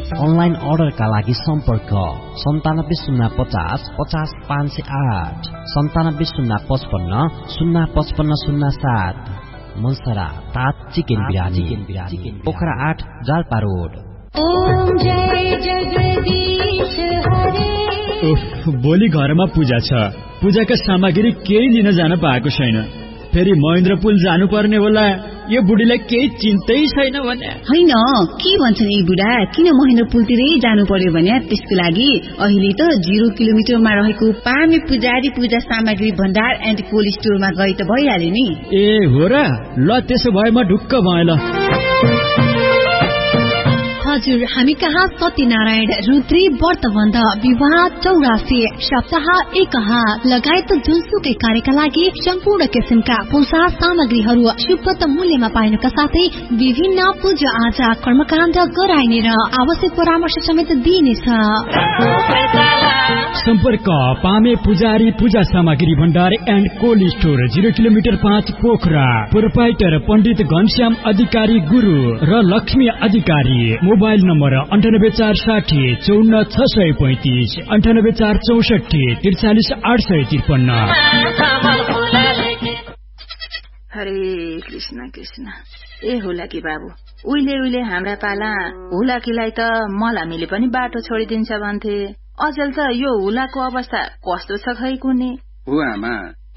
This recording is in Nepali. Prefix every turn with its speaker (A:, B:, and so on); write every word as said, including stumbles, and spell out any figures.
A: अनलाइन अर्डरका लागि सम्पर्क सन्तानब्बे शून्य पचास पचास पाँच सय आठ सन्तानब्बे शून्य पचपन्न शून्य पचपन्न शून्य सात। मनसरा तात चिकन बिरानी पोखरा आठ जाल्पा रोड।
B: ओम जय जगदीश हरे।
C: भोलि घरमा पूजा छ, पूजाका सामग्री केही लिन जान पाएको छैन। फेरि महेन्द्र पुल जानु पर्ने होला। यो बुढीलाई केही चिन्तै छैन भने
D: होइन। के भन्छन् यी बुढा, किन महेन्द्र पुलतिरै जानु पर्यो भने त्यसको लागि अहिले त जिरो किलोमिटरमा रहेको पामे पुजारी पूजा सामग्री भण्डार एन्ड कोल्ड स्टोरमा गए त भइहाल्यो नि।
C: ए हो र, ल त्यसो भए म ढुक्क भएँ ल।
E: हजुर, हामी कहाँ सत्यनारायण, रुद्री, व्रतबन्ध, विवाह, चौरासी, सप्ताह, एकहा लगायत जुनसुकै कार्यका लागि सम्पूर्ण किसिमका पूजा सामग्रीहरू सुपथ मूल्यमा पाइनुका साथै विभिन्न पूजा आजा कर्मकाण्ड गराइने र आवश्यक परामर्श समेत दिइनेछ।
C: सम्पर्क पामे पुजारी पूजा सामग्री भण्डार and cold store, zero kilometre पाँच पोखरा। प्रोपाइटर पण्डित घनश्याम अधिकारी गुरु र लक्ष्मी अधिकारी। मोबाइल नम्बर अन्ठानब्बे चार साठी चौन्न छ सय पैंतिस अन्ठानब्बे चार चौसठी त्रिचालिस आठ सय त्रिपन्न।
D: हरे कृष्ण कृष्ण। ए हुलाकी बाबु, उहिले उहिले हाम्रा पाला हुलाकीलाई त मलामीले पनि बाटो छोडिदिन्छ भन्थे। अचेल त यो हुलाको अवस्था कस्तो छ खै कुने?
F: हो आमा,